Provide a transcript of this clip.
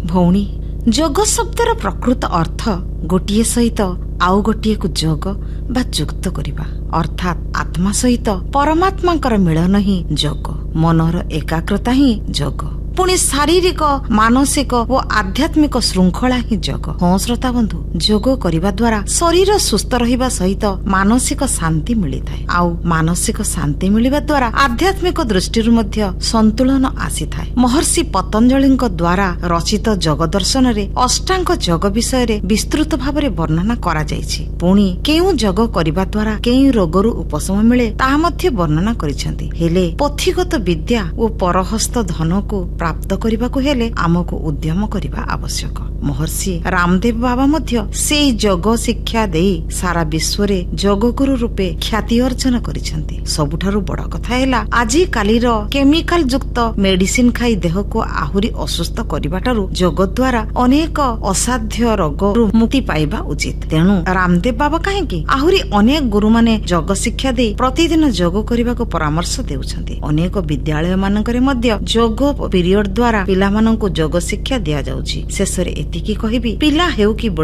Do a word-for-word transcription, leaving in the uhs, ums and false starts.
ଭଉଣୀ, ଯୋଗ ଶବ୍ଦର ପ୍ରକୃତ ଅର୍ଥ ଗୋଟିଏ ସହିତ ଆଉ ଗୋଟିଏକୁ ଯୋଗ ବା ଯୁକ୍ତ କରିବା, ଅର୍ଥାତ୍ ଆତ୍ମା ସହିତ ପରମାତ୍ମାଙ୍କର ମିଳନ ହିଁ ଯୋଗ। ମନର ଏକାଗ୍ରତା ହିଁ ଯୋଗ। ପୁଣି ଶାରୀରିକ, ମାନସିକ ଓ ଆଧ୍ୟାତ୍ମିକ ଶୃଙ୍ଖଳା ହିଁ ଯୋଗ। ହଁ ଶ୍ରୋତା ବନ୍ଧୁ, ଯୋଗ କରିବା ଦ୍ୱାରା ଶରୀର ସୁସ୍ଥ ରହିବା ସହିତ ମାନସିକ ଶାନ୍ତି ମିଳିଥାଏ। ଆଉ ମାନସିକ ଶାନ୍ତି ମିଳିବା ଦ୍ୱାରା ଆଧ୍ୟାତ୍ମିକ ଦୃଷ୍ଟିରୁ ମଧ୍ୟ ସନ୍ତୁଳନ ଆସିଥାଏ। ମହର୍ଷି ପତଞ୍ଜଳିଙ୍କ ଦ୍ୱାରା ରଚିତ ଯୋଗ ଦର୍ଶନରେ ଅଷ୍ଟାଙ୍ଗ ଯୋଗ ବିଷୟରେ ବିସ୍ତୃତ ଭାବରେ ବର୍ଣ୍ଣନା କରାଯାଇଛି। ପୁଣି କେଉଁ ଯୋଗ କରିବା ଦ୍ୱାରା କେଉଁ ରୋଗରୁ ଉପଶମ ମିଳେ ତାହା ମଧ୍ୟ ବର୍ଣ୍ଣନା କରିଛନ୍ତି। ହେଲେ ପୋଥିଗତ ବିଦ୍ୟା ଓ ପରହସ୍ତ ଧନକୁ ପ୍ରାପ୍ତ କରିବାକୁ ହେଲେ ଆମକୁ ଉଦ୍ୟମ କରିବା ଆବଶ୍ୟକ। ମହର୍ଷି ରାମଦେବ ବାବା ମଧ୍ୟ ସେଇ ଯୋଗ ଶିକ୍ଷା ଦେଇ ସାରା ବିଶ୍ୱରେ ଯୋଗଗୁରୁ ରୂପେ ଖ୍ୟାତି ଅର୍ଜନ କରିଛନ୍ତି। ସବୁଠାରୁ ବଡ଼ କଥା ହେଲା, ଆଜିକାଲିର କେମିକାଲ ଯୁକ୍ତ ମେଡିସିନ ଖାଇ ଦେହକୁ ଆହୁରି ଅସୁସ୍ଥ କରିବାଠାରୁ ଯୋଗ ଦ୍ୱାରା ଅନେକ ଅସାଧ୍ୟ ରୋଗରୁ ମୁକ୍ତି ପାଇବା ଉଚିତ। ତେଣୁ ରାମଦେବ ବାବା କାହିଁକି ଆହୁରି ଅନେକ ଗୁରୁମାନେ ଯୋଗ ଶିକ୍ଷା ଦେଇ ପ୍ରତିଦିନ ଯୋଗ କରିବାକୁ ପରାମର୍ଶ ଦେଉଛନ୍ତି। ଅନେକ ବିଦ୍ୟାଳୟ ମାନଙ୍କରେ ମଧ୍ୟ ଯୋଗ ପିରିୟଡ ଦ୍ୱାରା ପିଲାମାନଙ୍କୁ ଯୋଗ ଶିକ୍ଷା ଦିଆଯାଉଛି। ଶେଷରେ ଏତିକି କହିବି, ପିଲା ହେଉ କି